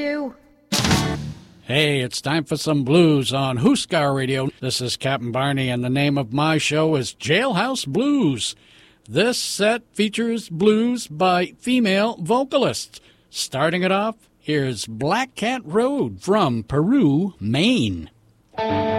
You. Hey, it's time for some blues on Huskar Radio. This is Captain Barney, and the name of my show is Jailhouse Blues. This set features blues by female vocalists. Starting it off, here's Black Cat Road from Peru, Maine.